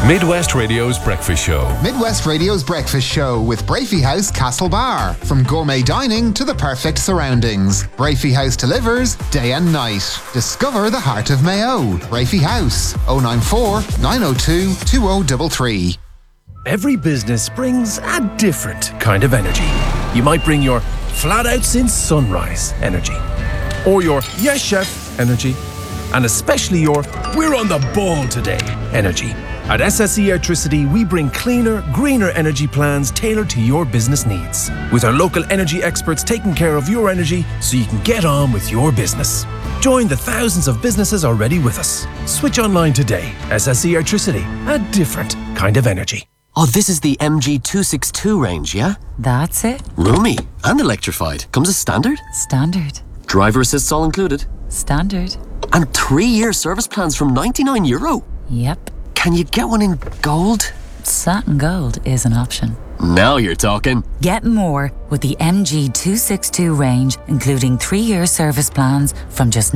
Midwest Radio's Breakfast Show. Midwest Radio's Breakfast Show with Brafey House Castle Bar. From gourmet dining to the perfect surroundings, Brafey House delivers day and night. Discover the heart of Mayo. Brafey House, 094 902 2033. Every business brings a different kind of energy. You might bring your flat out since sunrise energy, or your yes chef energy, and especially your we're on the ball today energy. At SSE Electricity, we bring cleaner, greener energy plans tailored to your business needs, with our local energy experts taking care of your energy so you can get on with your business. Join the thousands of businesses already with us. Switch online today. SSE Electricity, a different kind of energy. Oh, this is the MG262 range, yeah? That's it. Roomy and electrified. Comes as standard? Standard. Driver assists all included? Standard. And 3-year service plans from €99. Yep. Can you get one in gold? Satin gold is an option. Now you're talking. Get more with the MG262 range, including 3-year service plans from just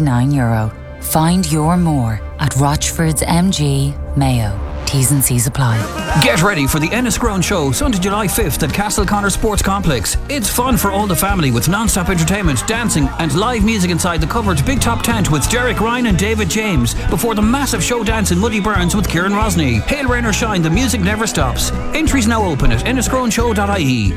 €99. Find your more at Rochford's MG, Mayo. T's and C's apply. Get ready for the Enniscrone Show, Sunday, July 5th at Castle Connor Sports Complex. It's fun for all the family with non-stop entertainment, dancing and live music inside the covered Big Top Tent with Derek Ryan and David James before the massive show dance in Muddy Burns with Kieran Rosny. Hail, rain or shine, the music never stops. Entries now open at enniscroneshow.ie.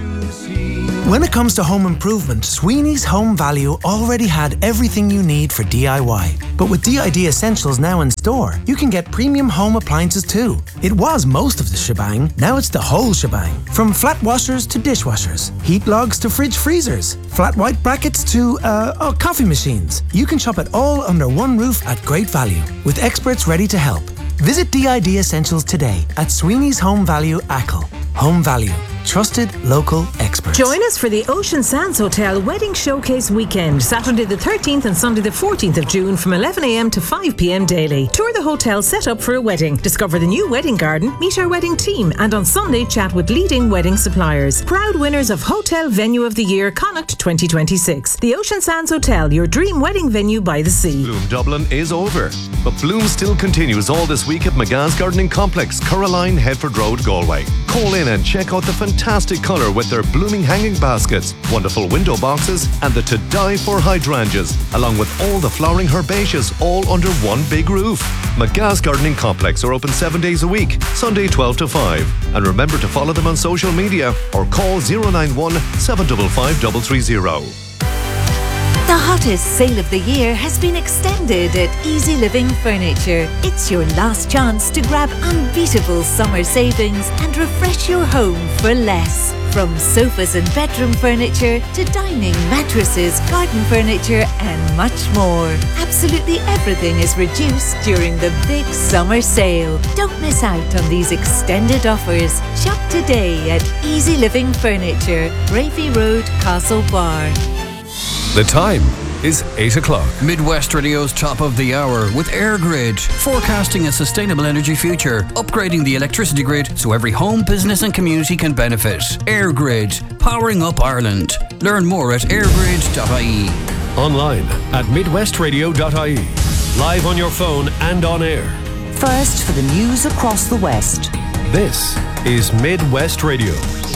When it comes to home improvement, Sweeney's Home Value already had everything you need for DIY. But with DID Essentials now in store, you can get premium home appliances too. It was most of the shebang, now it's the whole shebang. From flat washers to dishwashers, heat logs to fridge freezers, flat white brackets to, coffee machines. You can shop it all under one roof at great value, with experts ready to help. Visit DID Essentials today at Sweeney's Home Value, Achill. Home Value. Trusted local experts. Join us for the Ocean Sands Hotel Wedding Showcase Weekend, Saturday the 13th and Sunday the 14th of June from 11am to 5pm daily. Tour the hotel set up for a wedding, discover the new wedding garden, meet our wedding team, and on Sunday chat with leading wedding suppliers. Proud winners of Hotel Venue of the Year Connacht 2026. The Ocean Sands Hotel, your dream wedding venue by the sea. Bloom Dublin is over, but Bloom still continues all this week at McGath's Gardening Complex, Coraline, Headford Road, Galway. Call in and check out the fantastic colour with their blooming hanging baskets, wonderful window boxes and the to die for hydrangeas, along with all the flowering herbaceas all under one big roof. McGath's Gardening Complex are open 7 days a week, Sunday 12 to 5. And remember to follow them on social media or call 091 755 330. The hottest sale of the year has been extended at Easy Living Furniture. It's your last chance to grab unbeatable summer savings and refresh your home for less. From sofas and bedroom furniture to dining, mattresses, garden furniture and much more. Absolutely everything is reduced during the big summer sale. Don't miss out on these extended offers. Shop today at Easy Living Furniture, Brafey Road, Castle Bar. The time is 8 o'clock. Midwest Radio's top of the hour with EirGrid, forecasting a sustainable energy future, upgrading the electricity grid so every home, business and community can benefit. EirGrid, powering up Ireland. Learn more at eirgrid.ie. Online at midwestradio.ie. Live on your phone and on air. First for the news across the West. This is Midwest Radio.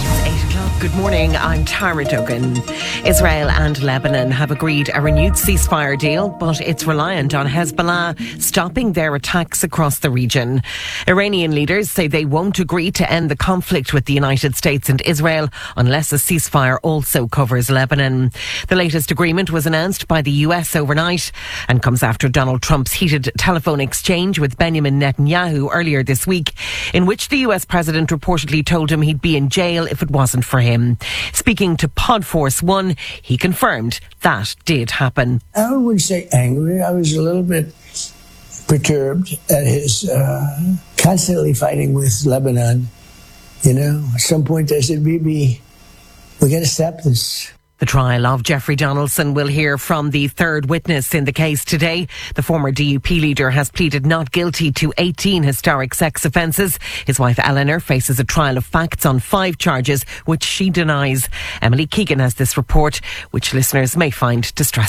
Good morning, I'm Tara Duggan. Israel and Lebanon have agreed a renewed ceasefire deal, but it's reliant on Hezbollah stopping their attacks across the region. Iranian leaders say they won't agree to end the conflict with the United States and Israel unless a ceasefire also covers Lebanon. The latest agreement was announced by the US overnight and comes after Donald Trump's heated telephone exchange with Benjamin Netanyahu earlier this week, in which the US president reportedly told him he'd be in jail if it wasn't for him. Speaking to Podforce One, he confirmed that did happen. I wouldn't say angry. I was a little bit perturbed at his constantly fighting with Lebanon. You know, at some point I said, Bibi, we got to stop this. The trial of Jeffrey Donaldson will hear from the third witness in the case today. The former DUP leader has pleaded not guilty to 18 historic sex offences. His wife Eleanor faces a trial of facts on 5 charges, which she denies. Emily Keegan has this report, which listeners may find distressing.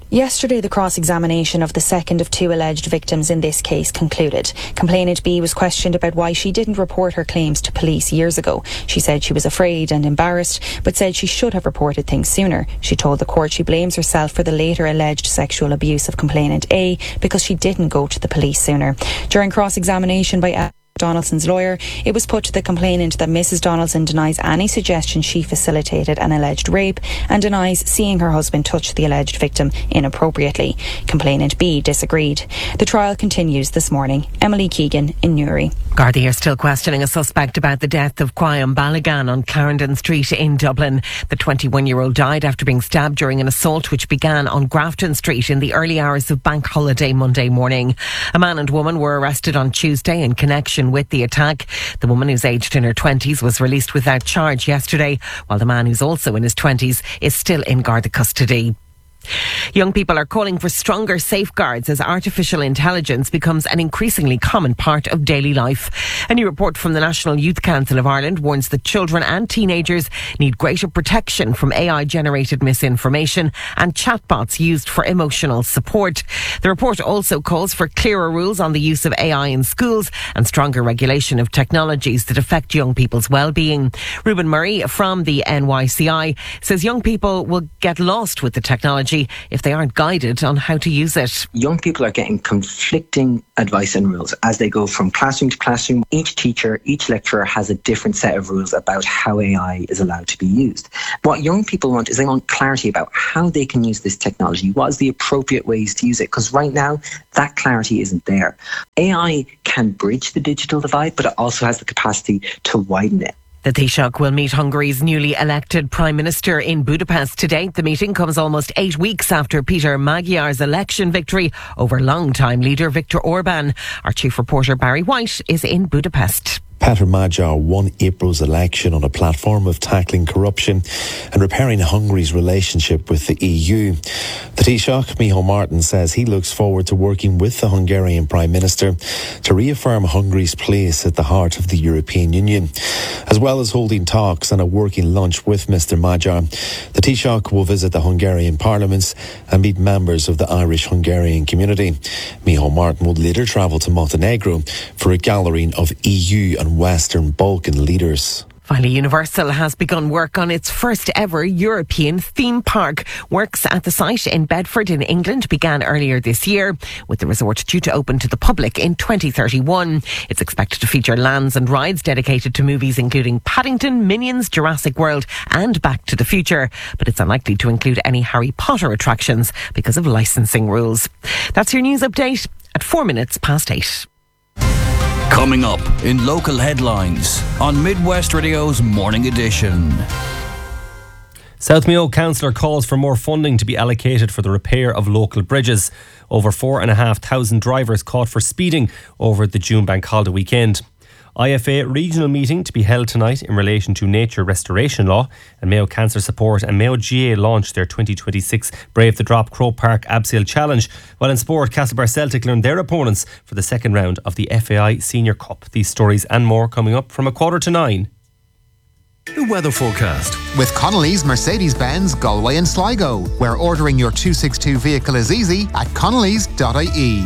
Yesterday, the cross-examination of the second of two alleged victims in this case concluded. Complainant B was questioned about why she didn't report her claims to police years ago. She said she was afraid and embarrassed, but said she should have reported things sooner. She told the court she blames herself for the later alleged sexual abuse of complainant A because she didn't go to the police sooner. During cross-examination by Donaldson's lawyer, it was put to the complainant that Mrs. Donaldson denies any suggestion she facilitated an alleged rape and denies seeing her husband touch the alleged victim inappropriately. Complainant B disagreed. The trial continues this morning. Emily Keegan in Newry. Gardaí are still questioning a suspect about the death of Quayam Balagan on Clarendon Street in Dublin. The 21-year-old died after being stabbed during an assault which began on Grafton Street in the early hours of Bank Holiday Monday morning. A man and woman were arrested on Tuesday in connection with the attack. The woman, who's aged in her 20s, was released without charge yesterday, while the man, who's also in his 20s, is still in Garda custody. Young people are calling for stronger safeguards as artificial intelligence becomes an increasingly common part of daily life. A new report from the National Youth Council of Ireland warns that children and teenagers need greater protection from AI-generated misinformation and chatbots used for emotional support. The report also calls for clearer rules on the use of AI in schools and stronger regulation of technologies that affect young people's well-being. Reuben Murray from the NYCI says young people will get lost with the technology if they aren't guided on how to use it. Young people are getting conflicting advice and rules as they go from classroom to classroom. Each teacher, each lecturer has a different set of rules about how AI is allowed to be used. What young people want is they want clarity about how they can use this technology. What is the appropriate ways to use it? Because right now, that clarity isn't there. AI can bridge the digital divide, but it also has the capacity to widen it. The Taoiseach will meet Hungary's newly elected Prime Minister in Budapest today. The meeting comes almost 8 weeks after Peter Magyar's election victory over longtime leader Viktor Orban. Our chief reporter Barry White is in Budapest. Peter Magyar won April's election on a platform of tackling corruption and repairing Hungary's relationship with the EU. The Taoiseach, Micheál Martin, says he looks forward to working with the Hungarian Prime Minister to reaffirm Hungary's place at the heart of the European Union. As well as holding talks and a working lunch with Mr Magyar, the Taoiseach will visit the Hungarian Parliament and meet members of the Irish-Hungarian community. Micheál Martin will later travel to Montenegro for a gathering of EU and Western Balkan leaders. Finally, Universal has begun work on its first ever European theme park. Works at the site in Bedford in England began earlier this year, with the resort due to open to the public in 2031. It's expected to feature lands and rides dedicated to movies including Paddington, Minions, Jurassic World and Back to the Future. But it's unlikely to include any Harry Potter attractions because of licensing rules. That's your news update at 8:04. Coming up in local headlines on Midwest Radio's Morning Edition. South Mayo Councillor calls for more funding to be allocated for the repair of local bridges. Over 4,500 drivers caught for speeding over the June Bank Holiday weekend. IFA regional meeting to be held tonight in relation to nature restoration law, and Mayo Cancer Support and Mayo GA launched their 2026 Brave the Drop Croke Park Abseil Challenge. While in sport, Castlebar Celtic learned their opponents for the second round of the FAI Senior Cup. These stories and more coming up from 8:45. The weather forecast with Connolly's Mercedes-Benz Galway and Sligo, where ordering your 262 vehicle is easy at connellys.ie.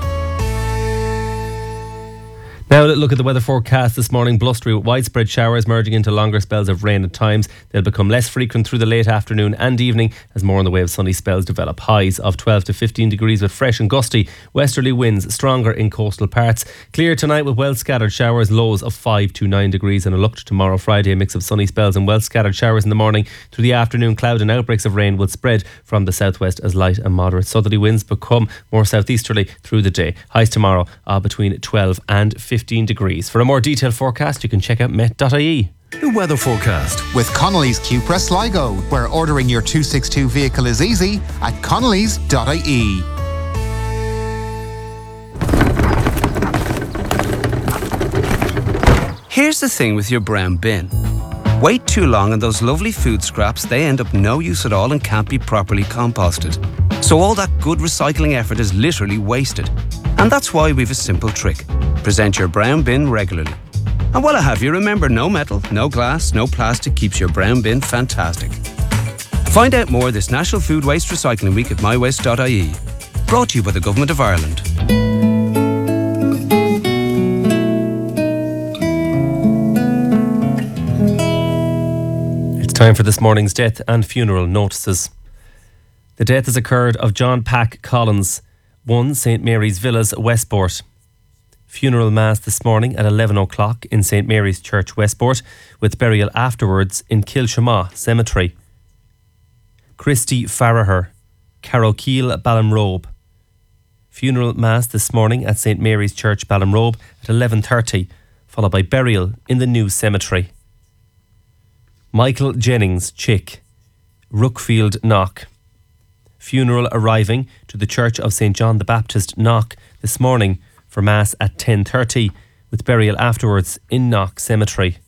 Now a look at the weather forecast this morning. Blustery with widespread showers merging into longer spells of rain at times. They'll become less frequent through the late afternoon and evening as more on the way of sunny spells develop. Highs of 12 to 15 degrees with fresh and gusty westerly winds, stronger in coastal parts. Clear tonight with well scattered showers, lows of 5 to 9 degrees. And a look to tomorrow Friday, a mix of sunny spells and well scattered showers in the morning. Through the afternoon, cloud and outbreaks of rain will spread from the southwest as light and moderate southerly winds become more southeasterly through the day. Highs tomorrow are between 12 and 15 degrees. For a more detailed forecast, you can check out met.ie. The weather forecast with Connolly's Cupra Sligo, where ordering your 262 vehicle is easy at connellys.ie. Here's the thing with your brown bin. Wait too long and those lovely food scraps, they end up no use at all and can't be properly composted. So all that good recycling effort is literally wasted. And that's why we've a simple trick. Present your brown bin regularly. And while I have you, remember no metal, no glass, no plastic keeps your brown bin fantastic. Find out more this National Food Waste Recycling Week at mywaste.ie. Brought to you by the Government of Ireland. It's time for this morning's death and funeral notices. The death has occurred of John Pack Collins, 1 St Mary's Villas, Westport. Funeral mass this morning at 11 o'clock in St Mary's Church, Westport, with burial afterwards in Kilshama Cemetery. Christy Farraher, Carrowkeel, Ballinrobe. Funeral mass this morning at St Mary's Church, Ballinrobe at 11:30, followed by burial in the new cemetery. Michael Jennings, Chick, Rookfield, Knock. Funeral arriving to the Church of St John the Baptist, Knock, this morning for mass at 10:30, with burial afterwards in Knock Cemetery.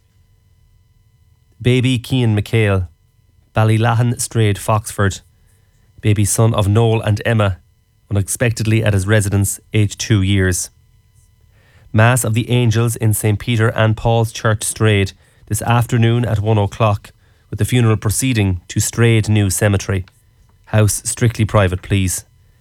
Baby Cian McHale, Ballylahan Strade, Foxford. Baby son of Noel and Emma, unexpectedly at his residence, aged 2 years. Mass of the Angels in St Peter and Paul's Church, Strade, this afternoon at 1 o'clock, with the funeral proceeding to Strade New Cemetery. House strictly private, please.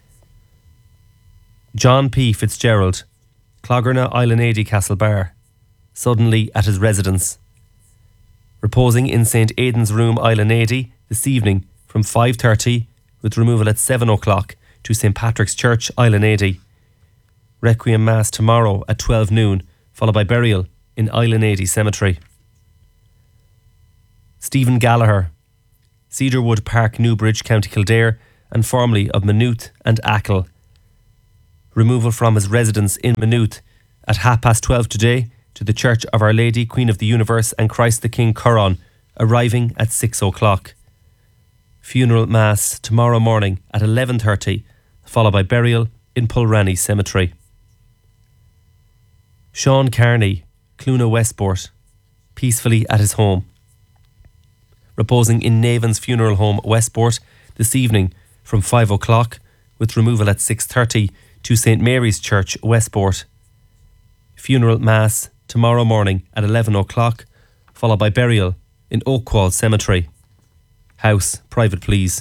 John P. Fitzgerald, Clogherna, Island Castlebar, suddenly at his residence. Reposing in St Aidan's Room, Island this evening from 5:30, with removal at 7 o'clock to St Patrick's Church, Island. Requiem Mass tomorrow at 12 noon, followed by burial in Island Cemetery. Stephen Gallagher, Cedarwood Park, Newbridge, County Kildare, and formerly of Maynooth and Achill. Removal from his residence in Maynooth at 12:30 today to the Church of Our Lady, Queen of the Universe and Christ the King, Curran, arriving at 6 o'clock. Funeral Mass tomorrow morning at 11:30, followed by burial in Pulranny Cemetery. Sean Carney, Cluna, Westport, peacefully at his home. Reposing in Navan's Funeral Home, Westport, this evening from 5 o'clock, with removal at 6:30 to St Mary's Church, Westport. Funeral Mass tomorrow morning at 11 o'clock, followed by burial in Oakwall Cemetery. House private, please.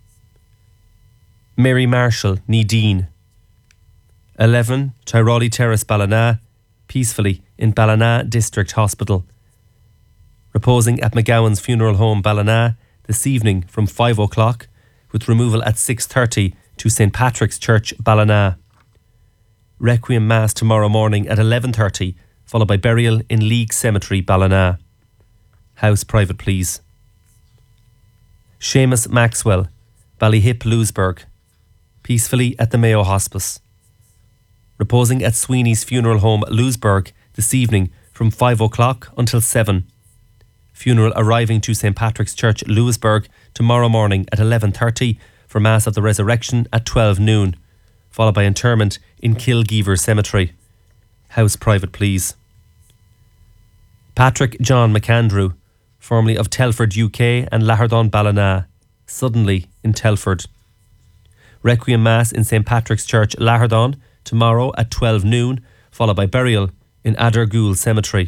Mary Marshall, Needeen, 11 Tyrolli Terrace, Ballina, peacefully in Ballina District Hospital. Reposing at McGowan's Funeral Home, Ballina, this evening from 5 o'clock, with removal at 6:30 to St Patrick's Church, Ballina. Requiem Mass tomorrow morning at 11:30, followed by burial in League Cemetery, Ballina. House private, please. Seamus Maxwell, Ballyhip, Louisburg, peacefully at the Mayo Hospice. Reposing at Sweeney's Funeral Home, Louisburg, this evening from 5 o'clock until 7. Funeral arriving to St Patrick's Church, Louisburg, tomorrow morning at 11:30 for Mass of the Resurrection at 12 noon, followed by interment in Kilgeever Cemetery. House private, please. Patrick John McAndrew, formerly of Telford, UK and Lahardon, Ballina, suddenly in Telford. Requiem Mass in St Patrick's Church, Lahardon, tomorrow at 12 noon, followed by burial in Adergool Cemetery.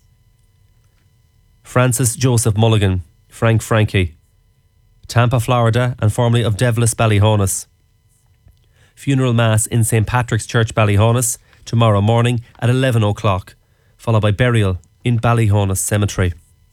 Francis Joseph Mulligan, Frank Frankie, Tampa, Florida, and formerly of Devlis, Ballyhonus. Funeral Mass in St Patrick's Church, Ballyhonus, tomorrow morning at 11 o'clock, followed by burial in Ballyhonus Cemetery.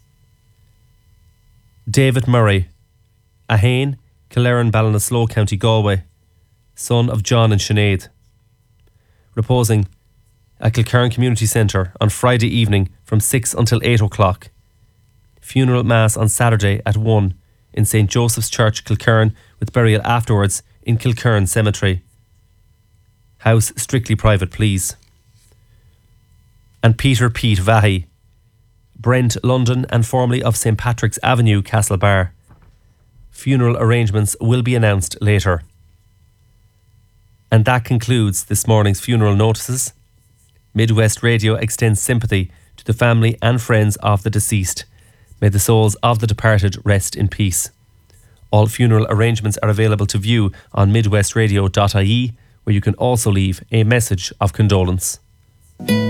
David Murray, Ahane, Killeran, Ballinasloe, County Galway, son of John and Sinead. Reposing at Kilkerran Community Centre on Friday evening from 6 until 8 o'clock. Funeral Mass on Saturday at 1 in St Joseph's Church, Kilkerran, with burial afterwards in Kilkerran Cemetery. House strictly private, please. And Peter Pete Vahy, Brent, London, and formerly of St Patrick's Avenue, Castlebar. Funeral arrangements will be announced later. And that concludes this morning's funeral notices. Midwest Radio extends sympathy to the family and friends of the deceased. May the souls of the departed rest in peace. All funeral arrangements are available to view on midwestradio.ie, where you can also leave a message of condolence.